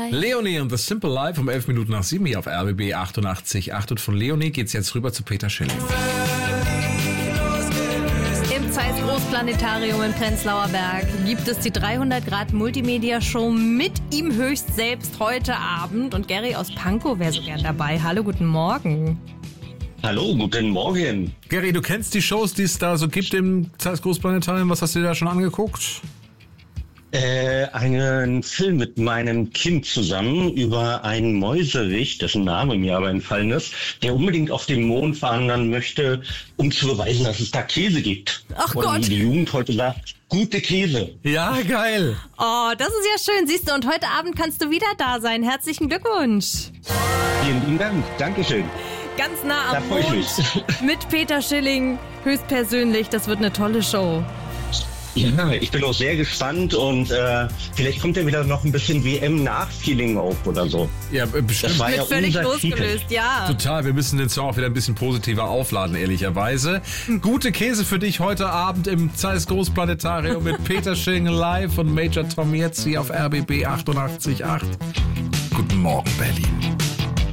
Leonie und The Simple Life um 11 Minuten nach 7 hier auf RBB 88.8. Und von Leonie geht's jetzt rüber zu Peter Schilling. Im Zeiss Großplanetarium in Prenzlauer Berg gibt es die 300-Grad-Multimedia-Show mit ihm höchst selbst heute Abend. Und Gary aus Pankow wäre so gern dabei. Hallo, guten Morgen. Hallo, guten Morgen. Gary, du kennst die Shows, die es da so gibt im Zeiss Großplanetarium. Was hast du dir da schon angeguckt? Einen Film mit meinem Kind zusammen über einen Mäuserich, dessen Name mir aber entfallen ist, der unbedingt auf den Mond fahren möchte, um zu beweisen, dass es da Käse gibt. Ach Oder Gott. wie die Jugend heute sagt, gute Käse. Ja, geil. Oh, das ist ja schön, siehst du. Und heute Abend kannst du wieder da sein. Herzlichen Glückwunsch. Vielen lieben Dank. Dankeschön. Ganz nah Da am freu ich Mond mich. mit Peter Schilling, höchstpersönlich. Das wird eine tolle Show. Ja, ich bin auch sehr gespannt und vielleicht kommt ja wieder noch ein bisschen WM-Nachfeeling auf oder so. Ja, bestimmt. Das war Wird ja völlig unser losgelöst, ja. Total, wir müssen den Song auch wieder ein bisschen positiver aufladen, ehrlicherweise. Gute Käse für dich heute Abend im Zeiss Großplanetarium mit Peter Schilling live und Major Tom jetzt hier auf RBB 88.8. Guten Morgen, Berlin.